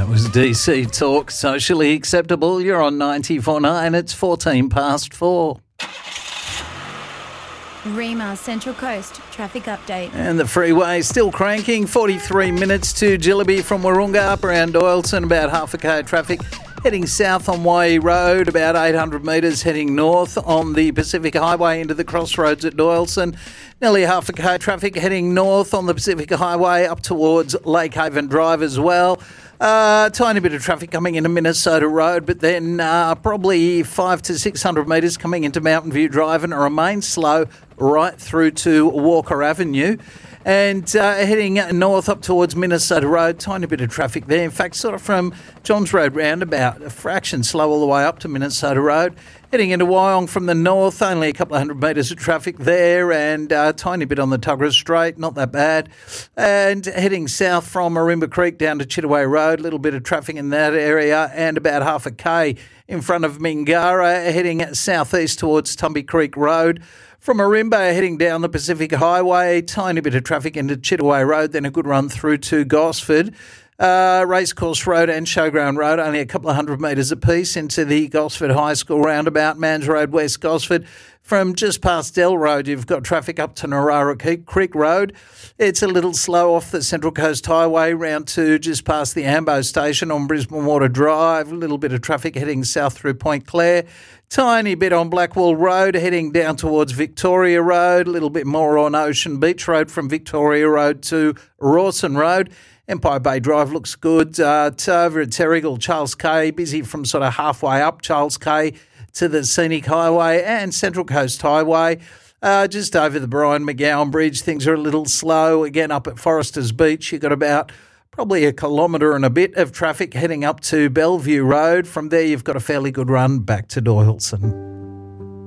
That was DC Talk, socially acceptable. You're on 94.9. It's 14 past 4. Rima Central Coast traffic update. And the freeway still cranking. 43 minutes to Jillaby from Wahroonga up around Doyleson. About half a k of traffic heading south on Waee Road. About 800 metres heading north on the Pacific Highway into the crossroads at Doyleson. Nearly half a k traffic heading north on the Pacific Highway up towards Lake Haven Drive as well. Tiny bit of traffic coming into Minnesota Road, but then probably 500 to 600 metres coming into Mountain View Drive, and it remains slow right through to Walker Avenue. And heading north up towards Minnesota Road, tiny bit of traffic there. In fact, sort of from Johns Road roundabout, a fraction slow all the way up to Minnesota Road. Heading into Wyong from the north, only a couple of hundred metres of traffic there, and a tiny bit on the Tuggerah Strait, not that bad. And heading south from Marimba Creek down to Chittaway Road, a little bit of traffic in that area, and about half a k in front of Mingara, heading southeast towards Tumby Creek Road. From Marimba, heading down the Pacific Highway, tiny bit of traffic into Chittaway Road, then a good run through to Gosford. Racecourse Road and Showground Road, only a couple of hundred metres apiece into the Gosford High School roundabout, Mans Road, West Gosford. From just past Dell Road, you've got traffic up to Narara Creek Road. It's a little slow off the Central Coast Highway round to just past the Ambo station on Brisbane Water Drive. A little bit of traffic heading south through Point Clare. Tiny bit on Blackwall Road heading down towards Victoria Road. A little bit more on Ocean Beach Road from Victoria Road to Rawson Road. Empire Bay Drive looks good. Over at Terrigal, Charles K, busy from sort of halfway up Charles K to the Scenic Highway and Central Coast Highway. Just over the Brian McGowan Bridge, things are a little slow. Again, up at Foresters Beach, you've got about probably a kilometre and a bit of traffic heading up to Bellevue Road. From there, you've got a fairly good run back to Doyleson.